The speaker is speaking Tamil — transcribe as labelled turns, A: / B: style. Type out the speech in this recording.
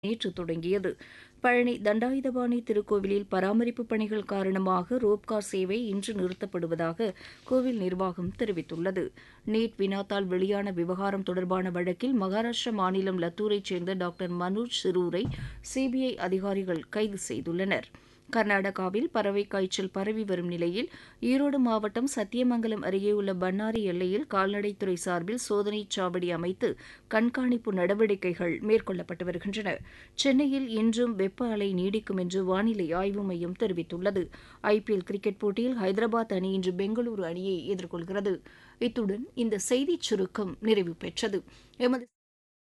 A: நேற்று தொடங்கியது. பழனி தண்டாயுதபாணி திருக்கோவிலில் பராமரிப்பு பணிகள் காரணமாக ரோப்கார் சேவை இன்று நிறுத்தப்படுவதாக கோவில் நிர்வாகம் தெரிவித்துள்ளது. நீட் வினாத்தாள் வெளியான விவகாரம் தொடர்பான வழக்கில் மகாராஷ்டிர மாநிலம் லத்தூரைச் சேர்ந்த டாக்டர் மனோஜ் சிரூரை சிபிஐ அதிகாரிகள் கைது செய்துள்ளனர். கர்நாடகாவில் பறவை காய்ச்சல் பரவி வரும் நிலையில் ஈரோடு மாவட்டம் சத்தியமங்கலம் அருகே உள்ள பன்னாரி எல்லையில் கால்நடைத்துறை சார்பில் சோதனைச் சாவடி அமைத்து கண்காணிப்பு நடவடிக்கைகள் மேற்கொள்ளப்பட்டு வருகின்றன. சென்னையில் இன்றும் வெப்ப அலை நீடிக்கும் என்று வானிலை ஆய்வு மையம் தெரிவித்துள்ளது. ஐபிஎல் கிரிக்கெட் போட்டியில் ஹைதராபாத் அணி இன்று பெங்களூரு அணியை எதிர்கொள்கிறது. இத்துடன் இந்த செய்திச் சுருக்கம் நிறைவு பெற்றது. எமது